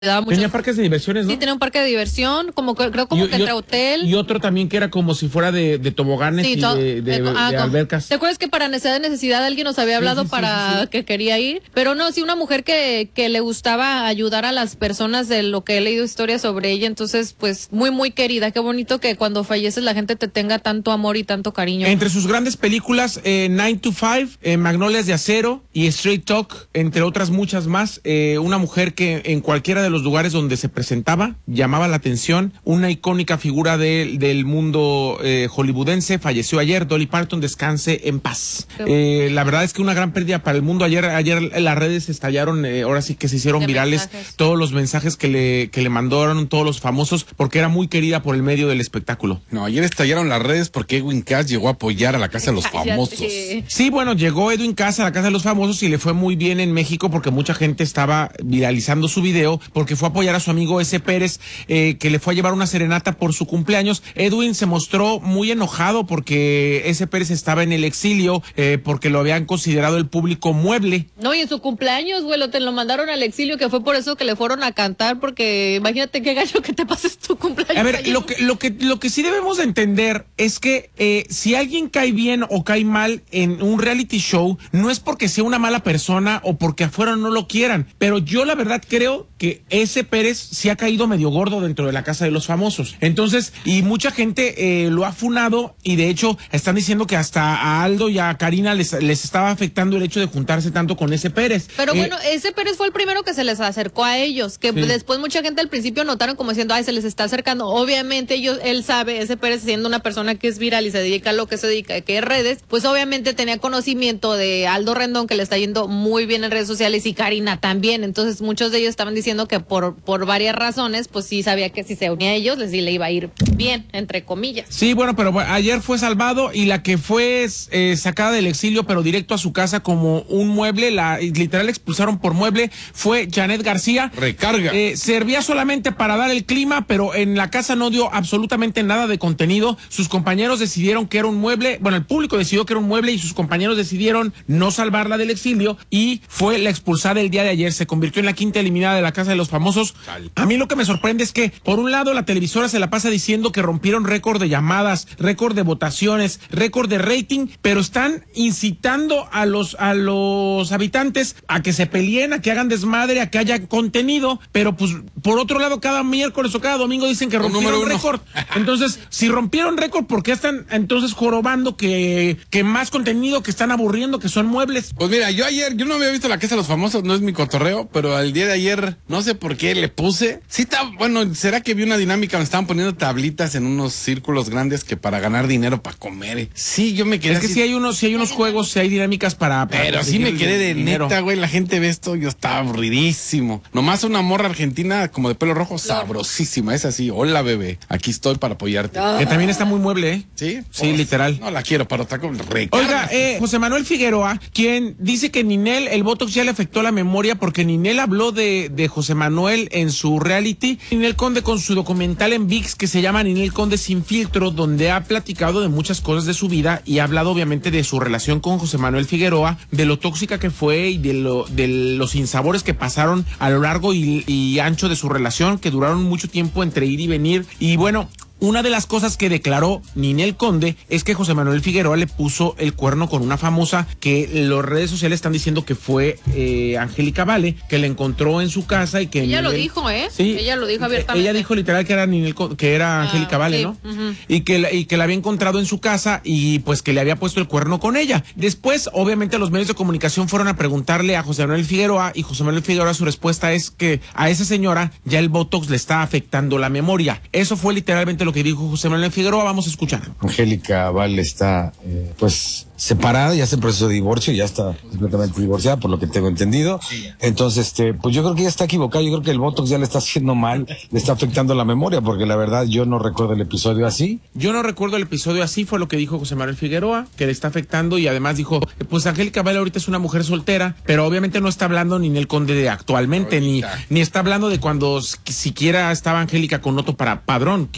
daba mucho. Tenía parques de diversiones, ¿no? Sí, tenía un parque de diversión, como que, creo como que entre hotel. Y otro también que era como si fuera de toboganes y de albercas. ¿Te acuerdas que para necesidad alguien nos había hablado para que quería ir? Pero no, sí, una mujer que le gustaba ayudar a las personas, de lo que he leído historias sobre ella, entonces pues muy muy querida. Qué bonito que cuando falleces la gente te tenga tanto amor y tanto cariño. Entre sus grandes películas, 9 to 5, Magnolias de Acero y Straight Talk, entre otras muchas más, una mujer que en cualquiera de los lugares donde se presentaba llamaba la atención, una icónica figura del mundo hollywoodense, falleció ayer. Dolly Parton, descanse en paz. La verdad es que una gran pérdida para el mundo. Ayer las redes estallaron, ahora sí que se hicieron virales todos los mensajes que le mandaron todos los famosos, porque era muy querida por el medio del espectáculo. No, ayer estallaron las redes porque Edwin Cass llegó a apoyar a la Casa de los Famosos. Sí, bueno, llegó Edwin Cass a la Casa de los Famosos y le fue muy bien en México porque mucha gente estaba viralizando su video, porque fue a apoyar a su amigo S. Pérez, que le fue a llevar una serenata por su cumpleaños. Edwin se mostró muy enojado porque S. Pérez estaba en el exilio, porque lo habían considerado el público mueble. No, y en su cumpleaños, güey, te lo mandaron al exilio, que fue por eso que le fueron a cantar, porque imagínate qué gallo que te pases tu cumpleaños. A ver, lo que sí debemos de entender es que si alguien cae bien o cae mal en un reality show, no es porque sea una mala persona o porque afuera no lo quieran, pero yo la verdad creo que S. Pérez sí ha caído medio gordo dentro de la Casa de los Famosos. Entonces, y mucha gente lo ha funado, y de hecho están diciendo que hasta a Aldo y a Karina les estaba afectando el hecho de juntarse tanto con S. Pérez. Pero bueno, S. Pérez fue el primero que se les acercó a ellos, que después mucha gente al principio notaron como diciendo, ay, se les está acercando. Obviamente él sabe, S. Pérez siendo una persona que es viral y se dedica a lo que se dedica, que es redes, pues obviamente tenía conocimiento de Aldo Rendón, que le está yendo muy bien en redes sociales, y Karina también. Entonces muchos de ellos estaban diciendo que por varias razones, pues sí sabía que si se unía a ellos, le iba a ir bien, entre comillas. Sí, bueno, pero ayer fue salvado, y la que fue sacada del exilio, pero directo a su casa como un mueble, literal expulsaron por mueble, fue Janet García. Recarga. Servía solamente para dar el clima, pero en la casa no dio absolutamente nada de contenido. Sus compañeros decidieron que era un mueble, bueno, el público decidió que era un mueble, y sus compañeros decidieron no salvarla del exilio, y fue la expulsada el día de ayer. Se convirtió en la quinta eliminada de la Casa de los Famosos. A mí lo que me sorprende es que, por un lado, la televisora se la pasa diciendo que rompieron récord de llamadas, récord de votaciones, récord de rating, pero están incitando a los habitantes a que se peleen, a que hagan desmadre, a que haya contenido, pero pues por otro lado, cada miércoles o cada domingo dicen que rompieron récord. Entonces, si rompieron récord, ¿por qué están entonces jorobando que más contenido, que están aburriendo, que son muebles? Pues mira, yo no había visto la Casa de los Famosos, no es mi cotorreo, pero al día de ayer, no sé por qué le puse. Sí, bueno, ¿será que vi una dinámica donde estaban poniendo tablitas en unos círculos grandes que para ganar dinero para comer? Sí, yo me quedé. Es que si hay unos juegos, si hay dinámicas para pero sí me quedé de dinero. Neta, güey, la gente ve esto, yo estaba aburridísimo. Nomás una morra argentina como de pelo rojo, sabrosísima, es así. Hola, bebé, aquí estoy para apoyarte. Que también está muy mueble, ¿eh? Sí, sí, literal. No la quiero para otra cosa. Oiga, José Manuel Figueroa, quien dice que Ninel, el Botox ya le afectó la memoria, porque Ninel habló de José Manuel en su reality. Ninel Conde, con su documental en ViX que se llama Ninel Conde Sin Filtro, donde ha platicado de muchas cosas de su vida y ha hablado obviamente de su relación con José Manuel Figueroa, de lo tóxica que fue y de los sinsabores que pasaron a lo largo y ancho de su relación, que duraron mucho tiempo entre ir y venir. Y bueno, una de las cosas que declaró Ninel Conde es que José Manuel Figueroa le puso el cuerno con una famosa, que las redes sociales están diciendo que fue Angélica Vale, que la encontró en su casa y que ella lo dijo, sí, ella lo dijo abiertamente. Ella dijo literal que era que era Angélica Vale, sí. ¿no? Y que la había encontrado en su casa y pues que le había puesto el cuerno con ella. Después, obviamente, los medios de comunicación fueron a preguntarle a José Manuel Figueroa, y José Manuel Figueroa, su respuesta es que a esa señora ya el Botox le está afectando la memoria. Eso fue literalmente lo que dijo José Manuel Figueroa. Vamos a escuchar. Angélica Vale está pues separada, ya está en proceso de divorcio, ya está completamente divorciada, por lo que tengo entendido. Entonces, pues yo creo que ella está equivocada, yo creo que el Botox ya le está haciendo mal, le está afectando la memoria, porque la verdad yo no recuerdo el episodio así. Yo no recuerdo el episodio así, fue lo que dijo José Manuel Figueroa, que le está afectando, y además dijo, pues Angélica Vale ahorita es una mujer soltera, pero obviamente no está hablando Ninel Conde de actualmente, ni está hablando de cuando siquiera estaba Angélica con Otto Padrón, quién sabe de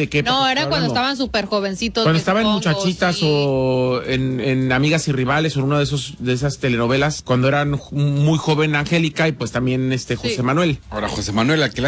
qué época No, está era cuando hablando? estaban súper jovencitos. Cuando que estaban supongo, Muchachitas sí. o en Amigas y Rivales o en una de esas telenovelas, cuando eran muy joven Angélica y pues también José Manuel. Ahora, José Manuel, aquí